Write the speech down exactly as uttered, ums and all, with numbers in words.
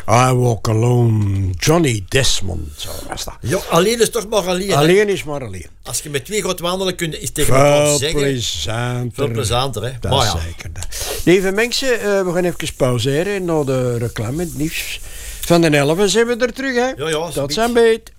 I Walk Alone, Johnny Desmond, zo was dat. Ja, alleen is toch maar alleen. Alleen is maar alleen. Als je met twee gaat wandelen, kun je iets tegen elkaar Veel zeggen. plezanter. Veel plezanter, hè. Dat maar is ja. zeker. Dat. Lieve mensen, uh, we gaan even pauzeren. Na de reclame, het nieuws van de elf zijn we er terug, hè. Ja, ja, Tot zoiets. zijn beet.